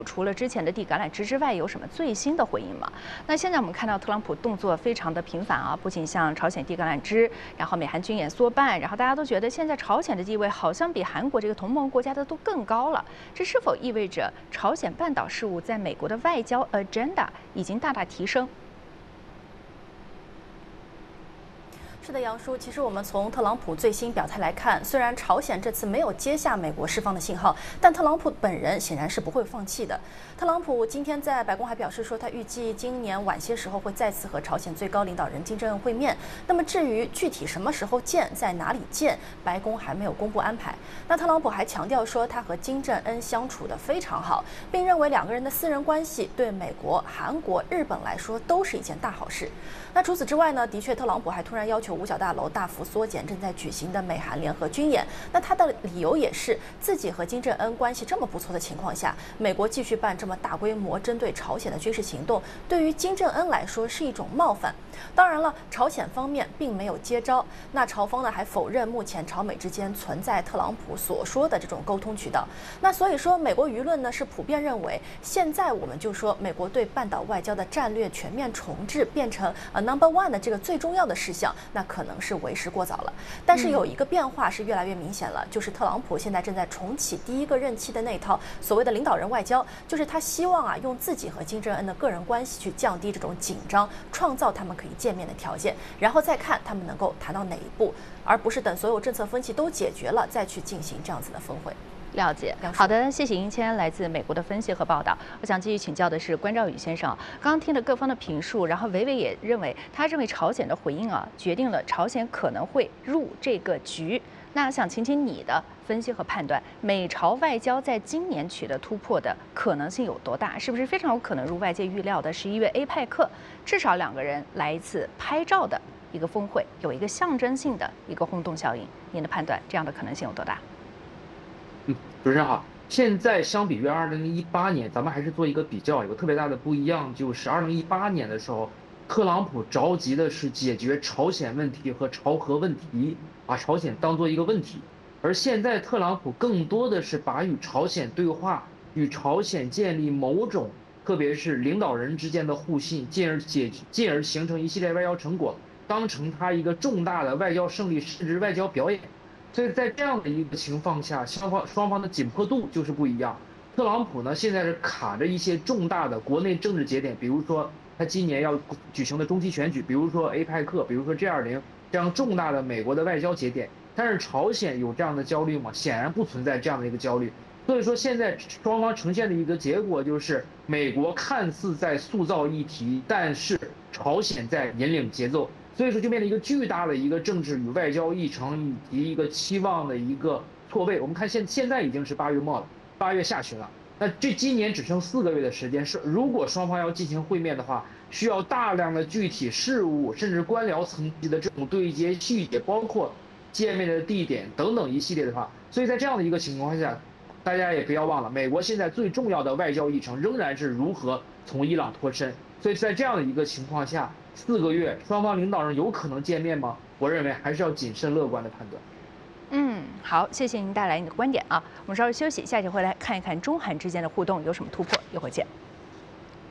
除了之前的递橄榄枝之外，有什么最新的回应吗？那现在我们看到特朗普动作非常的频繁啊，不仅向朝鲜递橄榄枝，然后美韩军演缩办，然后大家都觉得现在朝鲜的地位好像比韩国这个同盟国家的都更高了。这是否意味着朝鲜半岛事务在美国的外交 agenda 已经大大提升？ 是的，杨叔，其实我们从特朗普最新表态来看，虽然朝鲜这次没有接下美国释放的信号，但特朗普本人显然是不会放弃的。特朗普今天在白宫还表示说，他预计今年晚些时候会再次和朝鲜最高领导人金正恩会面。那么至于具体什么时候见，在哪里见，白宫还没有公布安排。那特朗普还强调说，他和金正恩相处得非常好，并认为两个人的私人关系对美国、韩国、日本来说都是一件大好事。那除此之外呢，的确，特朗普还突然要求五角大楼大幅缩减正在举行的美韩联合军演。那他的理由也是自己和金正恩关系这么不错的情况下，美国继续办这么大规模针对朝鲜的军事行动，对于金正恩来说是一种冒犯。当然了，朝鲜方面并没有接招。那朝方呢还否认目前朝美之间存在特朗普所说的这种沟通渠道。那所以说，美国舆论呢是普遍认为，现在我们就说美国对半岛外交的战略全面重置变成number one 的这个最重要的事项，那可能是为时过早了。但是有一个变化是越来越明显了，就是特朗普现在正在重启第一个任期的那套所谓的领导人外交，就是他希望用自己和金正恩的个人关系去降低这种紧张，创造他们可以见面的条件，然后再看他们能够谈到哪一步，而不是等所有政策分歧都解决了再去进行这样子的峰会。 了解，好的，谢谢英谦来自美国的分析和报道。我想继续请教的是关兆宇先生，刚刚听了各方的评述，然后维维也认为，他认为朝鲜的回应决定了朝鲜可能会入这个局。那想请你的分析和判断，美朝外交在今年取得突破的可能性有多大？是不是非常有可能如外界预料的11月APEC，至少两个人来一次拍照的一个峰会，有一个象征性的一个轰动效应？您的判断，这样的可能性有多大？ 主持人好，现在相比于2018年，咱们还是做一个比较，有个特别大的不一样，就是2018年的时候，特朗普着急的是解决朝鲜问题和朝核问题，把朝鲜当做一个问题，而现在特朗普更多的是把与朝鲜对话，与朝鲜建立某种，特别是领导人之间的互信，进而形成一系列外交成果，当成他一个重大的外交胜利，甚至外交表演。所以在这样的一个情况下，双方的紧迫度就是不一样。特朗普呢，现在是卡着一些重大的国内政治节点，比如说他今年要举行的中期选举，比如说 APEC，比如说 G20这样重大的美国的外交节点。但是朝鲜有这样的焦虑吗？显然不存在这样的一个焦虑。所以说现在双方呈现的一个结果就是，美国看似在塑造议题，但是朝鲜在引领节奏。所以说就变成一个巨大的一个政治与外交议程以及一个期望的一个错位。我们看现在已经是8月末了，8月下旬了，那这今年只剩4个月的时间，如果双方要进行会面的话，需要大量的具体事务甚至官僚层级的这种对接细节，包括见面的地点等等一系列的话，所以在这样的一个情况下，大家也不要忘了，美国现在最重要的外交议程仍然是如何从伊朗脱身。所以在这样的一个情况下，4个月双方领导人有可能见面吗？我认为还是要谨慎乐观的判断。 好，谢谢您带来你的观点啊。我们稍事休息，下节回来看一看中韩之间的互动有什么突破，一会儿见。